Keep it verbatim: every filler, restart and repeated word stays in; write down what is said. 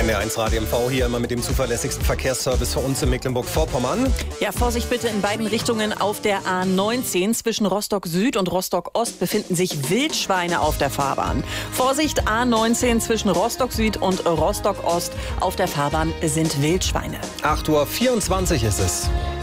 N D R eins Radio M V hier immer mit dem zuverlässigsten Verkehrsservice für uns in Mecklenburg-Vorpommern. Ja, Vorsicht bitte in beiden Richtungen auf der A neunzehn. Zwischen Rostock Süd und Rostock Ost befinden sich Wildschweine auf der Fahrbahn. Vorsicht, A neunzehn zwischen Rostock Süd und Rostock Ost. Auf der Fahrbahn sind Wildschweine. acht Uhr vierundzwanzig ist es.